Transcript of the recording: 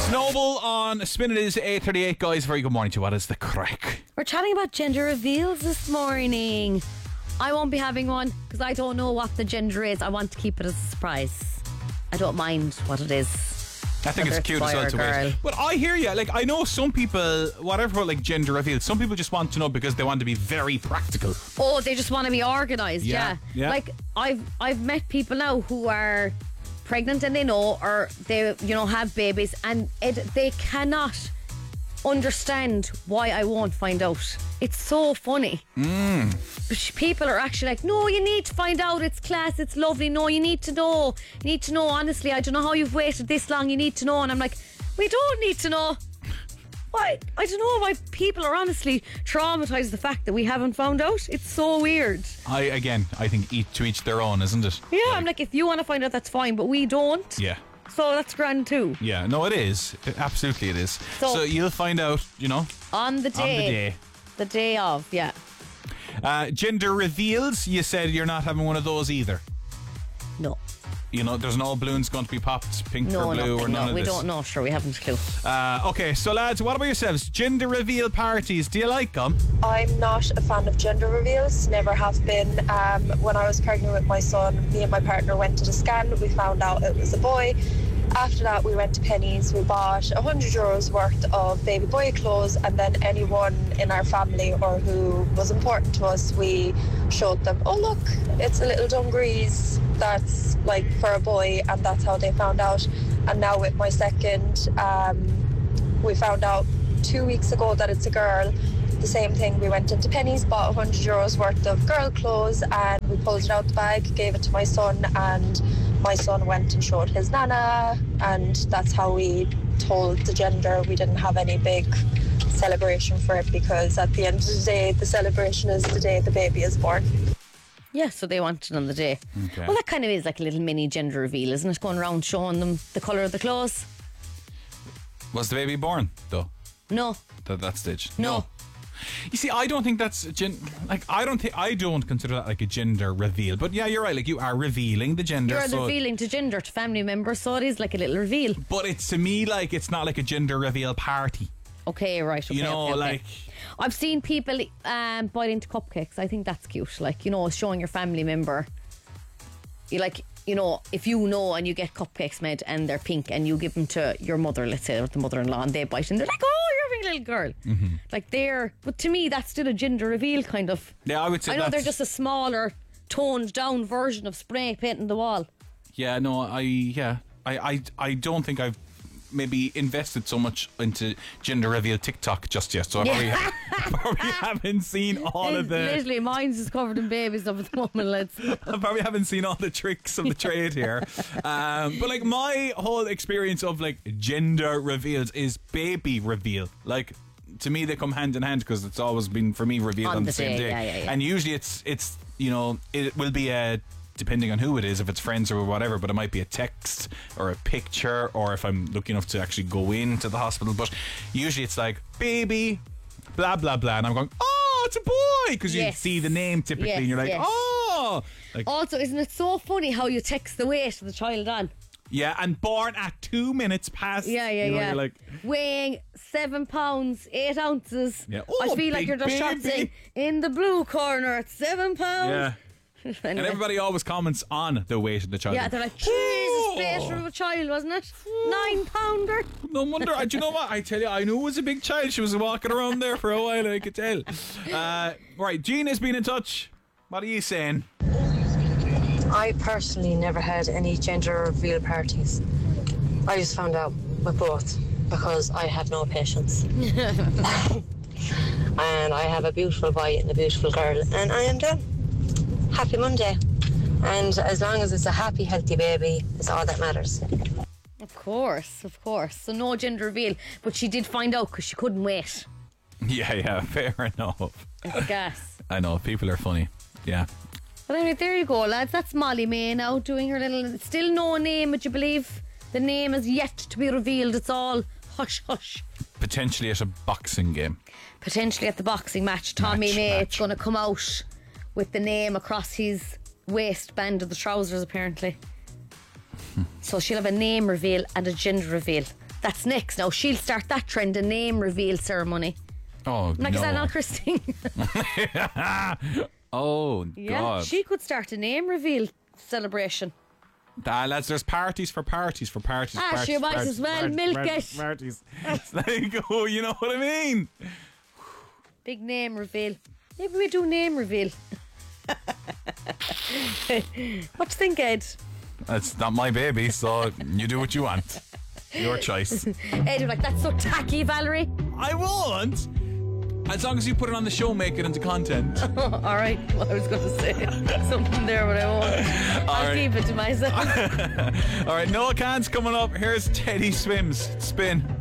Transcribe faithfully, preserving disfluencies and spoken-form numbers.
Snowball on Spin. It is eight thirty-eight, guys. Very good morning to you. What is the crack? We're chatting about gender reveals this morning. I won't be having one because I don't know what the gender is. I want to keep it as a surprise. I don't mind what it is. I think it's cute as well to wait. But I hear you. Like, I know some people, whatever, like gender reveals, some people just want to know because they want to be very practical. Oh, they just want to be organised. Yeah. Yeah. yeah. Like, I've I've met people now who are pregnant and they know, or they, you know, have babies, and it, they cannot understand why I won't find out. It's so funny. Mm. People are actually like, no, you need to find out. It's class, it's lovely. No, you need to know. You need to know, honestly. I don't know how you've waited this long. You need to know. And I'm like, we don't need to know. Why? I don't know why people are honestly traumatised the fact that we haven't found out. It's so weird. I, again, I think each to each their own, isn't it? Yeah, like, I'm like, if you want to find out, that's fine, but we don't. Yeah. So that's grand too. Yeah, no, it is. It, absolutely it is. So, So- you'll find out, you know, On the day. on the day. The day of, yeah. Uh, gender reveals, you said you're not having one of those either. No. You know, there's no balloons going to be popped, pink No, or blue nothing, or none no, of we this. don't know. Sure, we haven't a clue. Uh, okay, so lads, what about yourselves? Gender reveal parties, do you like them? I'm not a fan of gender reveals, never have been. Um, when I was pregnant with my son, me and my partner went to the scan. We found out it was a boy. After that, we went to Penneys. We bought one hundred euros worth of baby boy clothes, and then anyone in our family or who was important to us, we showed them, oh look, it's a little dungarees that's like for a boy, and that's how they found out. And now with my second, um, we found out two weeks ago that it's a girl. The same thing, we went into Penneys, bought one hundred euros worth of girl clothes, and we pulled it out the bag, gave it to my son, and my son went and showed his nana, and that's how we told the gender. We didn't have any big celebration for it, because at the end of the day, the celebration is the day the baby is born. Yeah, so they want it on the day. Okay. Well, that kind of is like a little mini gender reveal, isn't it? Going around showing them the colour of the clothes. Was the baby born, though, No. at that stage? No. You see, I don't think that's gen- like I don't think I don't consider that like a gender reveal. But yeah, you're right. Like, you are revealing the gender. You're so, revealing to gender to family members, so it is like a little reveal. but it's to me like it's not like a gender reveal party. Okay, right. Okay, You know, okay, okay. like- I've seen people um, bite into cupcakes. I think that's cute. Like, you know, showing your family member. You like, you know, if you know and you get cupcakes made and they're pink and you give them to your mother, let's say, or the mother-in-law, and they bite and they're like, oh, you're a big little girl. Mm-hmm. Like, they're, but to me, that's still a gender reveal kind of. Yeah, I would say I know that's, they're just a smaller, toned down version of spray painting the wall. Yeah, no, I yeah, I I I don't think I've maybe invested so much into gender reveal TikTok just yet. So I probably, I probably haven't seen all of the. Literally, mine's is covered in babies up at the moment, lads. I probably haven't seen all the tricks of the trade here. Um, but like, my whole experience of like gender reveals is baby reveal. Like, to me, they come hand in hand because it's always been for me revealed on, On the, the same day, day. yeah, yeah, yeah. And usually it's it's you know, it will be a, depending on who it is, if it's friends or whatever, but it might be a text or a picture, or if I'm lucky enough to actually go into the hospital. But usually it's like, baby, blah blah blah, and I'm going, oh, it's a boy, because you Yes. see the name typically, Yes, and you're like, yes. oh, like, Also, isn't it so funny how you text the weight of the child on? yeah, and born at two minutes past. Yeah, yeah, you know, yeah. You're like, weighing seven pounds, eight ounces. Yeah. I Oh, feel like big you're just baby. shouting in the blue corner at seven pounds. yeah. Anyway. And everybody always comments on the weight of the child. Yeah, they're like, Jesus, Oh. space for a child, wasn't it? Nine pounder. No wonder. I, do you know what? I tell you, I knew it was a big child. She was walking around there for a while, and I could tell. Uh, right, Gina's been in touch. What are you saying? I personally never had any gender reveal parties. I just found out with both because I have no patience. And I have a beautiful boy and a beautiful girl, and I am done. Happy Monday. And as long as it's a happy, healthy baby, it's all that matters. Of course, of course. So no gender reveal, but she did find out because she couldn't wait. Yeah, yeah, fair enough. It's a gas. I know, people are funny. Yeah. But anyway, there you go, lads. That's Molly May now doing her little... Still no name, would you believe? The name is yet to be revealed. It's all hush hush. Potentially at a boxing game. Potentially at the boxing match. Tommy Match, May, match. it's going to come out with the name across his waistband of the trousers, apparently. So she'll have a name reveal and a gender reveal That's next. Now she'll start that trend, a name reveal ceremony. Oh, Like, no. is that not Christine? Oh, Yeah, God. she could start a name reveal celebration. Ah, lads, there's parties for parties for parties. Ah, parties, she might parties, as well parties, milk parties, it. Parties. It's like, oh, you know what I mean? Big name reveal. Maybe we do name reveal. What do you think, Ed? It's not my baby, so you do what you want. Your choice. Ed, you're like, that's so tacky, Valerie. I won't. As long as you put it on the show, make it into content. All right, well, I was going to say something there, but I won't. I'll right. keep it to myself. All right, Noah Kahn's coming up. Here's Teddy Swims. Spin.